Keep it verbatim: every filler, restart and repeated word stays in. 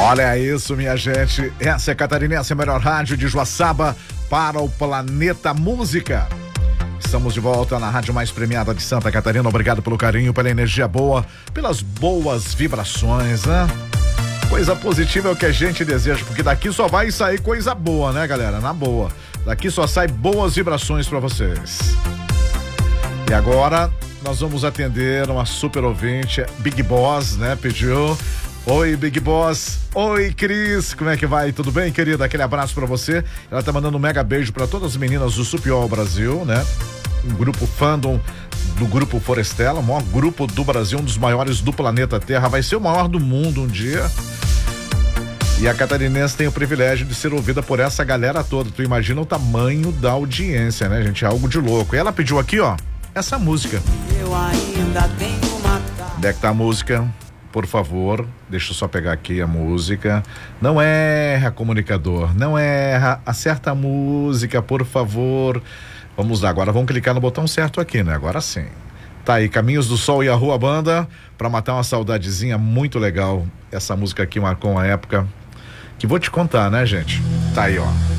Olha isso, minha gente. Essa é a Catarinense, a melhor rádio de Joaçaba para o planeta música. Estamos de volta na rádio mais premiada de Santa Catarina. Obrigado pelo carinho, pela energia boa, pelas boas vibrações, né? Coisa positiva é o que a gente deseja, porque daqui só vai sair coisa boa, né, galera? Na boa. Daqui só sai boas vibrações para vocês. E agora nós vamos atender uma super ouvinte, Big Boss, né? Pediu. Oi, Big Boss. Oi, Cris. Como é que vai? Tudo bem, querida? Aquele abraço pra você. Ela tá mandando um mega beijo pra todas as meninas do Supiol Brasil, né? Um grupo fandom do Grupo Forestella, o maior grupo do Brasil, um dos maiores do planeta Terra. Vai ser o maior do mundo um dia. E a Catarinense tem o privilégio de ser ouvida por essa galera toda. Tu imagina o tamanho da audiência, né, gente? É algo de louco. E ela pediu aqui, ó, essa música. Eu ainda tenho uma... Onde é que tá a música? Por favor, deixa eu só pegar aqui a música. Não erra, comunicador, não erra, acerta a música, por favor. Vamos lá, agora vamos clicar no botão certo aqui, né? Agora sim. Tá aí, Caminhos do Sol e a Rua Banda, pra matar uma saudadezinha muito legal. Essa música aqui marcou uma época que vou te contar, né, gente? Tá aí, ó.